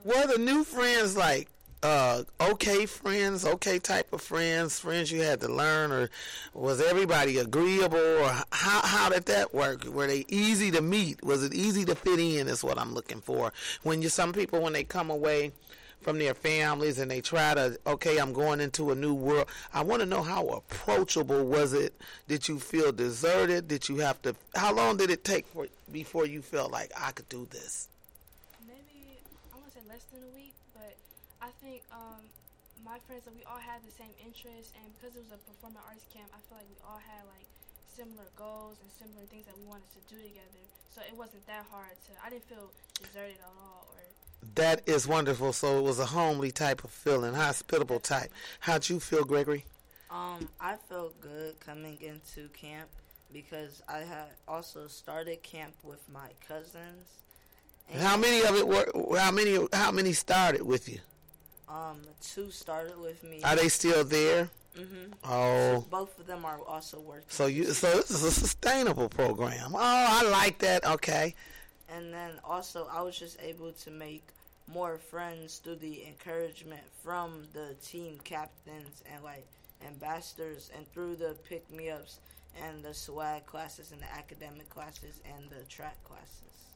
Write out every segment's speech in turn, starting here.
Were the new friends like okay friends, okay type of friends you had to learn, or was everybody agreeable, or how did that work? Were they easy to meet? Was it easy to fit in is what I'm looking for. Some people, when they come away from their families and they try to, okay, I'm going into a new world, I want to know how approachable was it? Did you feel deserted? How long did it take before you felt like I could do this? Maybe, I want to say less than a week, but I think my friends, we all had the same interests, and because it was a performing arts camp, I feel like we all had like similar goals and similar things that we wanted to do together. So it wasn't that hard I didn't feel deserted at all. That is wonderful. So it was a homely type of feeling, hospitable type. How'd you feel, Gregory? I felt good coming into camp because I had also started camp with my cousins. And how many of it were? How many started with you? 2 started with me. Are they still there? Mm-hmm. Oh. So both of them are also working. So this is a sustainable program. Oh, I like that. Okay. And then also I was just able to make more friends through the encouragement from the team captains and like ambassadors, and through the pick-me-ups and the swag classes and the academic classes and the track classes.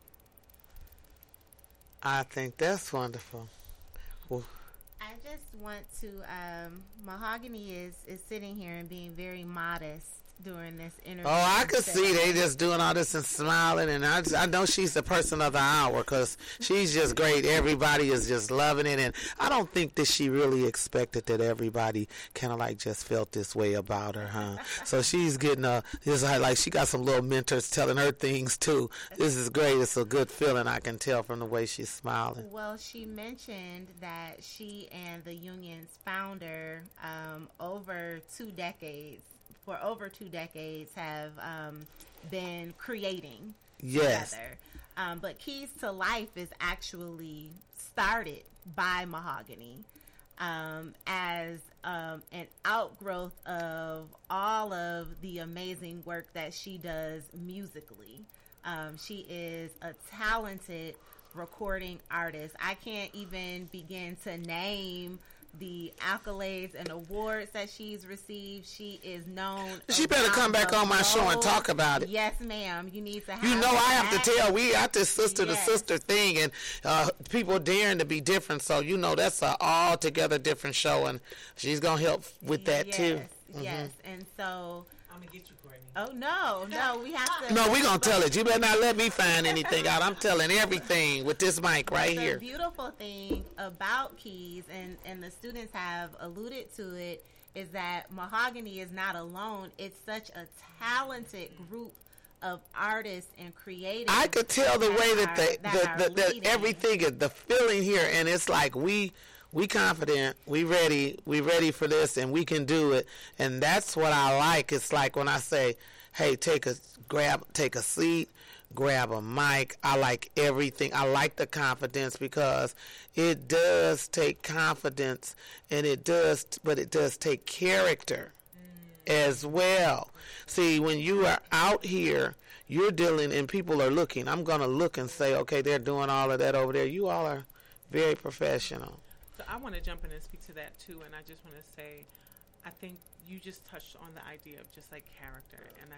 I think that's wonderful. Well, I just want to, Mahogany is sitting here and being very modest during this interview. Oh, I could see they just doing all this and smiling, and I know she's the person of the hour because she's just great. Everybody is just loving it, and I don't think that she really expected that everybody kind of like just felt this way about her, huh? So she's getting this like she got some little mentors telling her things too. This is great. It's a good feeling. I can tell from the way she's smiling. Well, she mentioned that she and the union's founder for over 2 decades have been creating together. But Keys to Life is actually started by Mahogany as an outgrowth of all of the amazing work that she does musically. She is a talented recording artist. I can't even begin to name the accolades and awards that she's received. She is known. She better come back on my show and talk about it. Yes, ma'am. You need to have. I have to tell. We got this sister to sister thing, and people daring to be different. So that's an altogether different show, and she's gonna help with that too. Yes, and so. I'm gonna get you, Courtney. Oh no, we have to. No, we're gonna tell it. You better not let me find anything out. I'm telling everything with this mic right here. The beautiful thing about Keys, and the students have alluded to it, is that Mahogany is not alone. It's such a talented group of artists and creatives. I could tell the way that everything is the feeling here, and it's like we confident, we ready for this, and we can do it. And that's what I like. It's like when I say, hey, take a seat, grab a mic. I like everything. I like the confidence because it does take confidence, but it does take character as well. See, when you are out here, you're dealing and people are looking. I'm going to look and say, okay, they're doing all of that over there. You all are very professional. So I want to jump in and speak to that too, and I just want to say, I think you just touched on the idea of just like character, and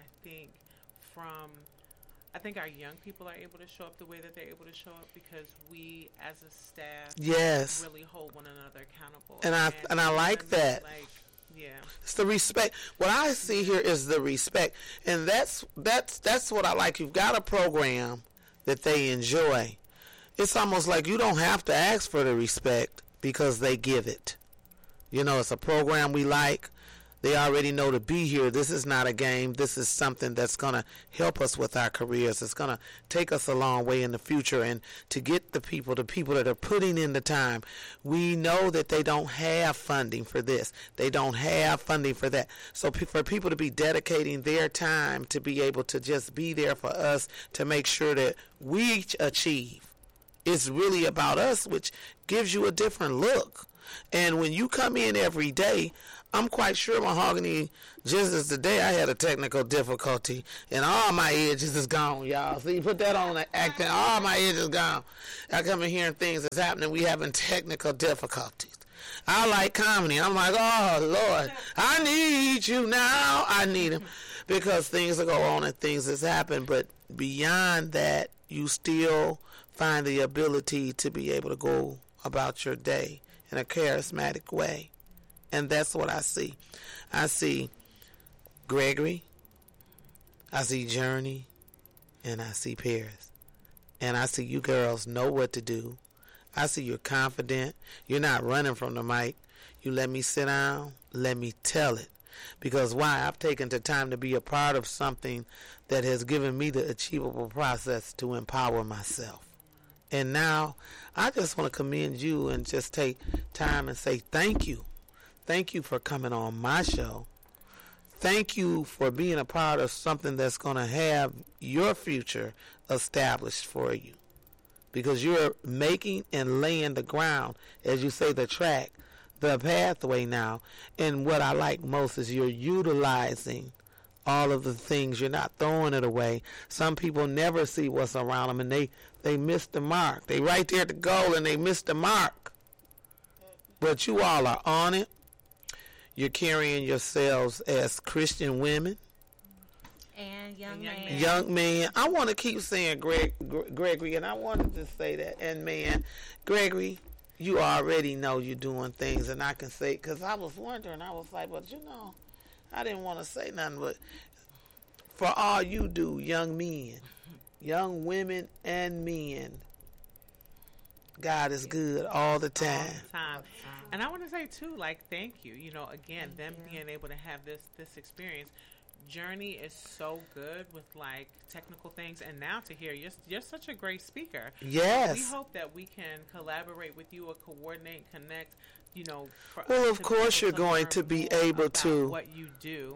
I think our young people are able to show up the way that they're able to show up because we as a staff really hold one another accountable. And I like that. It's the respect. What I see here is the respect, and that's what I like. You've got a program that they enjoy. It's almost like you don't have to ask for the respect because they give it. It's a program we like. They already know to be here. This is not a game. This is something that's going to help us with our careers. It's going to take us a long way in the future. And to get the people that are putting in the time, we know that they don't have funding for this. They don't have funding for that. So for people to be dedicating their time to be able to just be there for us to make sure that we achieve, it's really about us, which gives you a different look. And when you come in every day, I'm quite sure Mahogany, just as today I had a technical difficulty, and all my edges is gone, y'all. See, put that on the acting. All my edges gone. I come in here and things is happening. We having technical difficulties. I like comedy. I'm like, oh, Lord, I need you now. I need him. Because things will go on and things has happened. But beyond that, you still find the ability to be able to go about your day in a charismatic way. And that's what I see. I see Gregory, I see Journey, and I see Paris. And I see you girls know what to do. I see you're confident. You're not running from the mic. You let me sit down, let me tell it. Because why? I've taken the time to be a part of something that has given me the achievable process to empower myself. And now I just want to commend you and just take time and say thank you. Thank you for coming on my show. Thank you for being a part of something that's going to have your future established for you. Because you're making and laying the ground, as you say, the track, the pathway now. And what I like most is you're utilizing all of the things. You're not throwing it away. Some people never see what's around them, and they miss the mark. They right there at the goal, and they miss the mark. But you all are on it. You're carrying yourselves as Christian women. And young man. Young man. I want to keep saying Gregory, and I wanted to say that. And man, Gregory, you already know you're doing things, and I can say, because I was wondering, I was like, but I didn't want to say nothing, but for all you do, young men, young women and men, God is good all the time. All the time. And I want to say, too, like, thank you. Again, them being able to have this experience. Journey is so good with, like, technical things. And now to hear, you're such a great speaker. Yes. We hope that we can collaborate with you or coordinate, connect, well, of course you're going to be able to. What you do.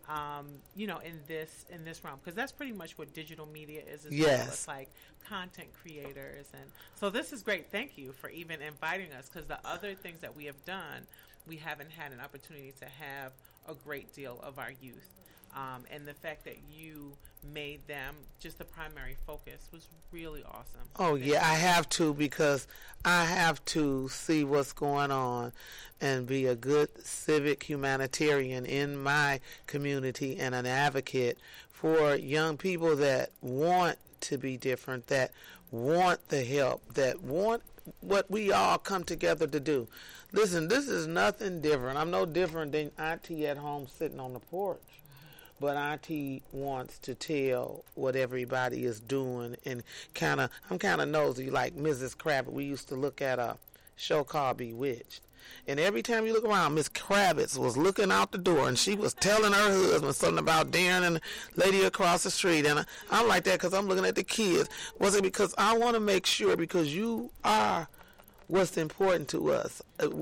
In this realm, because that's pretty much what digital media is as well. It's like content creators, and so this is great. Thank you for even inviting us, because the other things that we have done, we haven't had an opportunity to have a great deal of our youth, and the fact that you made them just the primary focus was really awesome. Oh yeah, I have to, because I have to see what's going on and be a good civic humanitarian in my community and an advocate for young people that want to be different, that want the help, that want what we all come together to do. Listen, this is nothing different. I'm no different than Auntie at home sitting on the porch. But Auntie wants to tell what everybody is doing, and I'm kind of nosy like Mrs. Kravitz. We used to look at a show called Bewitched. And every time you look around, Miss Kravitz was looking out the door, and she was telling her husband something about Darren and the lady across the street. And I'm like that because I'm looking at the kids. Was it because I want to make sure, because you are what's important to us.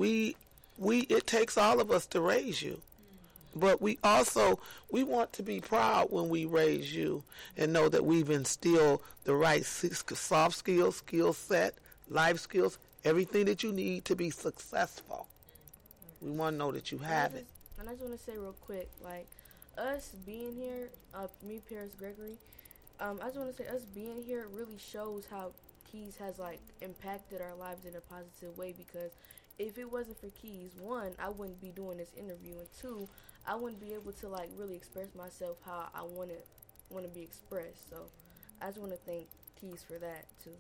It takes all of us to raise you. But we want to be proud when we raise you and know that we've instilled the right soft skills, skill set, life skills, everything that you need to be successful. We want to know that you have it. And I just want to say real quick, like, us being here, me, Paris, Gregory, I just want to say us being here really shows how Keys has, like, impacted our lives in a positive way, because if it wasn't for Keys, one, I wouldn't be doing this interview, and two, I wouldn't be able to, like, really express myself how I want to be expressed. So I just want to thank Keys for that too.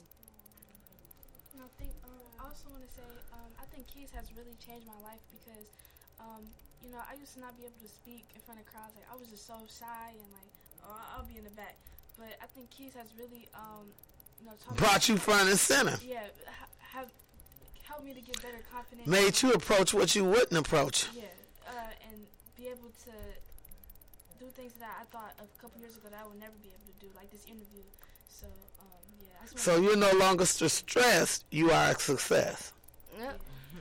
I also want to say I think Keys has really changed my life, because I used to not be able to speak in front of crowds. Like, I was just so shy and like, I'll be in the back. But I think Keys has really brought you front and center. Yeah, have helped me to get better confidence. Made you approach what you wouldn't approach. Yeah, and be able to do things that I thought a couple years ago that I would never be able to do, like this interview. So yeah. So you're no longer stressed. You are a success. Yep.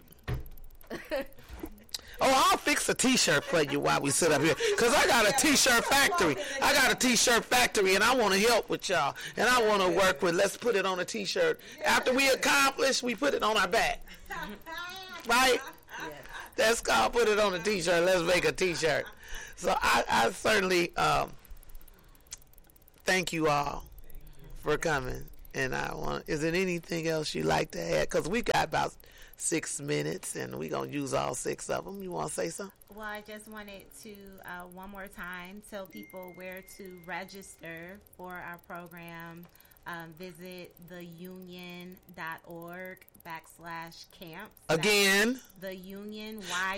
Oh, I'll fix a T-shirt for you while we sit up here, because I got a T-shirt factory. And I want to help with y'all. And I want to work with, let's put it on a T-shirt. After we accomplish, we put it on our back. Right? That's called put it on a T-shirt. Let's make a T-shirt. So I certainly thank you all for coming. And is there anything else you'd like to add? Because we got about 6 minutes, and we're going to use all 6 of them. You want to say something? Well, I just wanted to, one more time, tell people where to register for our program. Visit theunion.org/camps. Again. The Union,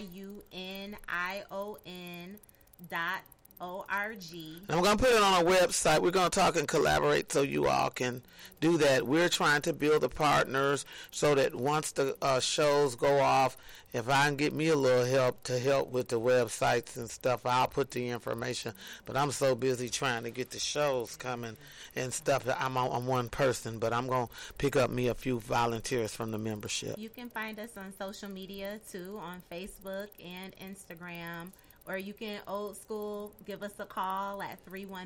YUNION.org. I'm going to put it on our website. We're going to talk and collaborate so you all can do that. We're trying to build the partners so that once the shows go off, if I can get me a little help to help with the websites and stuff, I'll put the information. But I'm so busy trying to get the shows coming and stuff. I'm one person, but I'm going to pick up me a few volunteers from the membership. You can find us on social media, too, on Facebook and Instagram. Or you can, old school, give us a call at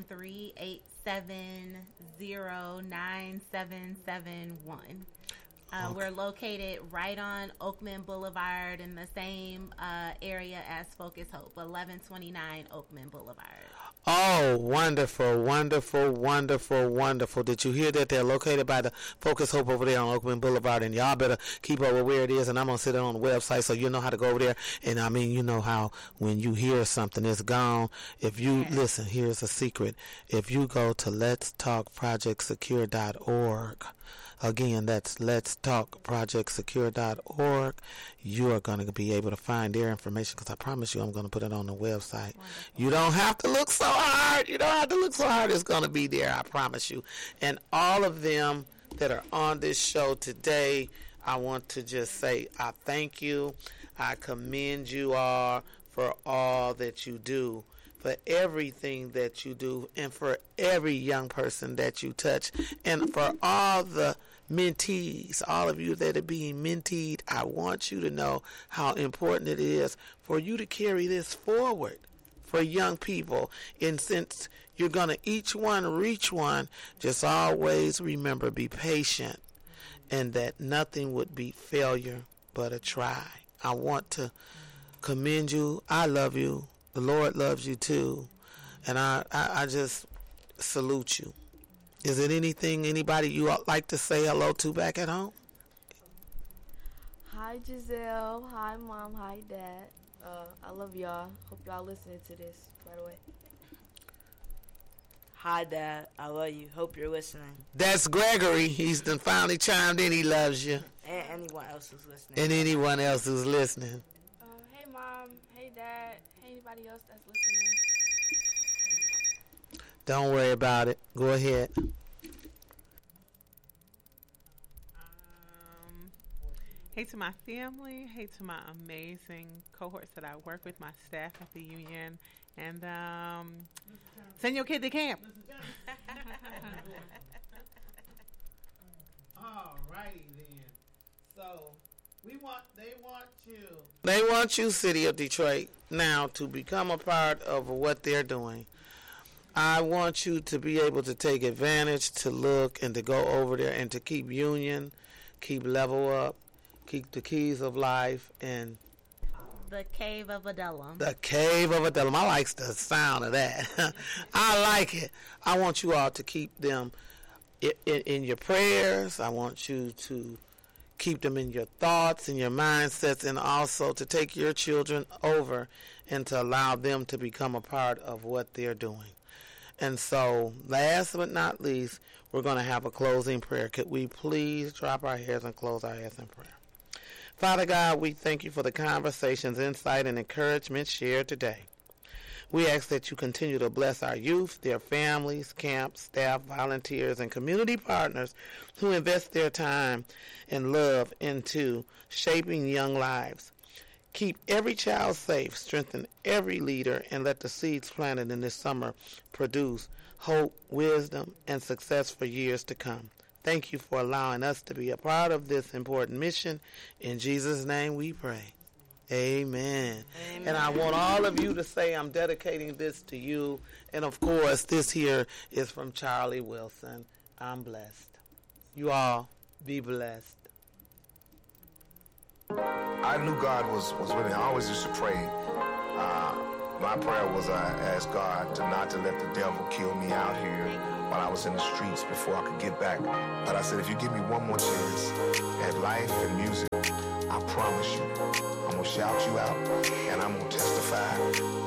313-870-9771. We're located right on Oakman Boulevard in the same area as Focus Hope, 1129 Oakman Boulevard. Oh, wonderful, wonderful, wonderful, wonderful. Did you hear that? They're located by the Focus Hope over there on Oakman Boulevard, and y'all better keep up with where it is, and I'm going to sit it on the website so you know how to go over there. And, I mean, you know how when you hear something, it's gone. If you, listen, here's a secret. If you go to letstalkprojectsecure.org, again, that's letstalkprojectsecure.org. You are going to be able to find their information because I promise you I'm going to put it on the website. Wonderful. You don't have to look so hard. You don't have to look so hard. It's going to be there, I promise you. And all of them that are on this show today, I want to just say I thank you. I commend you all for all that you do, for everything that you do, and for every young person that you touch, and for all the mentees, all of you that are being menteed. I want you to know how important it is for you to carry this forward for young people. And since you're going to each one reach one, just always remember, be patient, and that nothing would be failure but a try. I want to commend you. I love you. The Lord loves you too. And I just salute you. Is it anybody you like to say hello to back at home? Hi, Giselle. Hi, Mom. Hi, Dad. I love y'all. Hope y'all listening to this, by the way. Hi, Dad. I love you. Hope you're listening. That's Gregory. He's done finally chimed in. He loves you. And anyone else who's listening. And anyone else who's listening. Hey, Mom. Hey, Dad. Hey, anybody else that's listening. Don't worry about it. Go ahead. Hey to my family. Hey to my amazing cohorts that I work with, my staff at the union. And send your kid to camp. All righty then. So they want you, City of Detroit, now to become a part of what they're doing. I want you to be able to take advantage, to look and to go over there and to keep Union, keep Level Up, keep the Keys of Life, and the Cave of Adullam. The Cave of Adullam. I like the sound of that. I like it. I want you all to keep them in your prayers. I want you to keep them in your thoughts and your mindsets, and also to take your children over and to allow them to become a part of what they're doing. And so, last but not least, we're going to have a closing prayer. Could we please drop our heads and close our heads in prayer? Father God, we thank you for the conversations, insight, and encouragement shared today. We ask that you continue to bless our youth, their families, camps, staff, volunteers, and community partners who invest their time and love into shaping young lives. Keep every child safe, strengthen every leader, and let the seeds planted in this summer produce hope, wisdom, and success for years to come. Thank you for allowing us to be a part of this important mission. In Jesus' name we pray. Amen. Amen. And I want all of you to say, I'm dedicating this to you. And of course, this here is from Charlie Wilson. I'm blessed. You all be blessed. I knew God was with me. I always used to pray. My prayer was I asked God not to let the devil kill me out here while I was in the streets before I could get back. But I said, if you give me one more chance at life and music, I promise you, I'm going to shout you out and I'm going to testify